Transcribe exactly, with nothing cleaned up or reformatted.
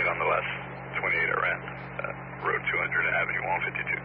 on the last twenty-eight around uh, Road two hundred Avenue one fifty-two.